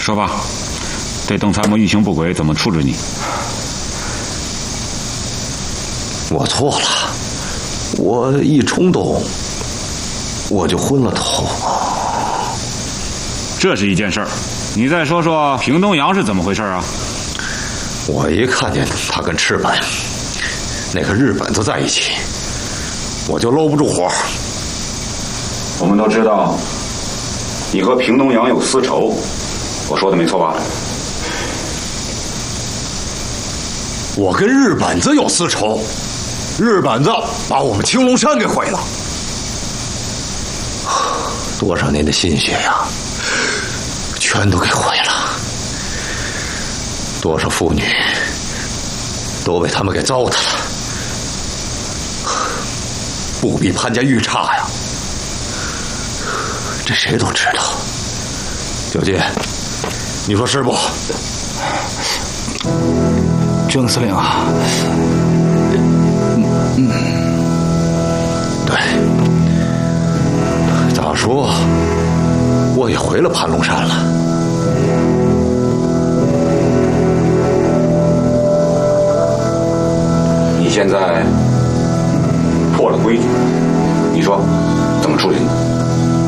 说吧，对邓参谋欲行不轨，怎么处置你？ 我错了，我一冲动，我就昏了头。 这是一件事儿，你再说说平东阳是怎么回事啊？ 我一看见他跟赤本那个日本子在一起，我就搂不住火。 我们都知道，你和平东阳有私仇，我说的没错吧？ 我跟日本子有私仇，日本子把我们青龙山给毁了，多少年的心血呀，全都给毁了。多少妇女都被他们给糟蹋了，不比潘家玉差呀，这谁都知道。九戒，你说是不？ 郑司令啊， 对，咋说我也回了盘龙山了。 你现在破了规矩，你说怎么处理你？